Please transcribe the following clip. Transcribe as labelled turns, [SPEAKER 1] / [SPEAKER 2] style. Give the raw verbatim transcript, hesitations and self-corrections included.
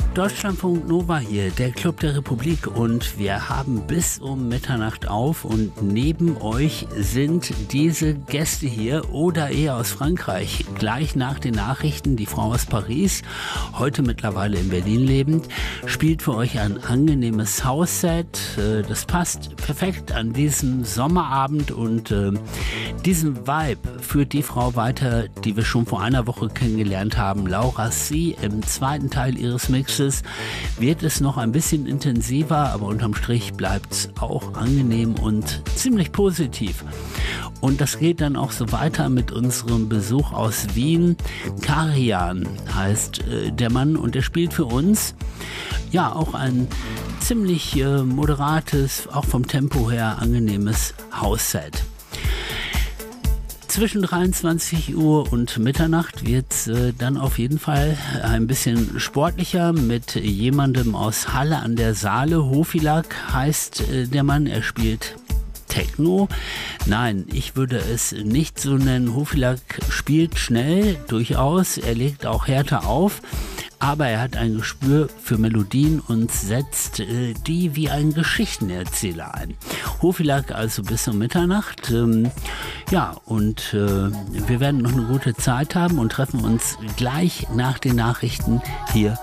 [SPEAKER 1] Deutschlandfunk Nova hier, der Club der Republik, und wir haben bis um Mitternacht auf und neben euch sind diese Gäste hier oder eher aus Frankreich. Gleich nach den Nachrichten, die Frau aus Paris, heute mittlerweile in Berlin lebend, spielt für euch ein angenehmes House-Set. Das passt perfekt an diesem Sommerabend und äh, diesen Vibe führt die Frau weiter, die wir schon vor einer Woche kennengelernt haben, Laura C. Im zweiten Teil ihres Mixes wird es noch ein bisschen intensiver, aber unterm Strich bleibt es auch angenehm und ziemlich positiv. Und das geht dann auch so weiter mit unserem Besuch aus Wien. Karian heißt äh, der Mann und er spielt für uns ja auch ein ziemlich äh, moderates, auch vom Tempo her angenehmes House-Set. Zwischen dreiundzwanzig Uhr und Mitternacht wird es äh, dann auf jeden Fall ein bisschen sportlicher mit jemandem aus Halle an der Saale. Hofilak heißt äh, der Mann, er spielt Techno. Nein, ich würde es nicht so nennen. Hofilak spielt schnell, durchaus. Er legt auch härter auf. Aber er hat ein Gespür für Melodien und setzt äh, die wie ein Geschichtenerzähler ein. Hofilak also bis um Mitternacht. Ähm, ja, und äh, wir werden noch eine gute Zeit haben und treffen uns gleich nach den Nachrichten hier